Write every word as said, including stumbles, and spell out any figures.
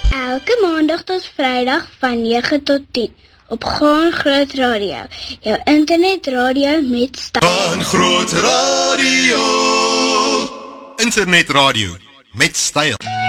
Elke maandag tot vrydag van nege tot tien op Gaan Groot Radio, jou internetradio met styl. Gaan Groot Radio, internetradio met styl.